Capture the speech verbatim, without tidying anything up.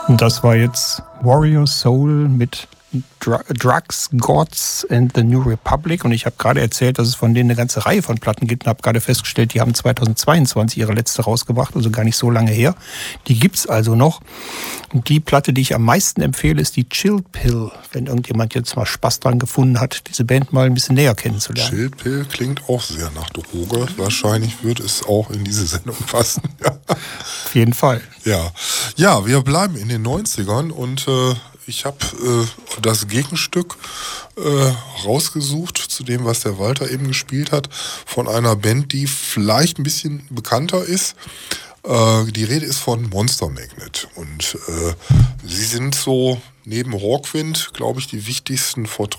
Und das war jetzt Warrior Soul mit Dr- Drugs, Gods and the New Republic. Und ich habe gerade erzählt, dass es von denen eine ganze Reihe von Platten gibt und habe gerade festgestellt, die haben zweitausendzweiundzwanzig ihre letzte rausgebracht, also gar nicht so lange her. Die gibt's also noch. Und die Platte, die ich am meisten empfehle, ist die Chill Pill, wenn irgendjemand jetzt mal Spaß dran gefunden hat, diese Band mal ein bisschen näher kennenzulernen. Chill Pill klingt auch sehr nach Droge. Wahrscheinlich wird es auch in diese Sendung passen. Auf jeden Fall. Ja, ja, wir bleiben in den neunzigern und äh, ich habe äh, das Gegenstück äh, rausgesucht zu dem, was der Walter eben gespielt hat, von einer Band, die vielleicht ein bisschen bekannter ist. Äh, die Rede ist von Monster Magnet und äh, sie sind so neben Hawkwind, glaube ich, die wichtigsten Vertreter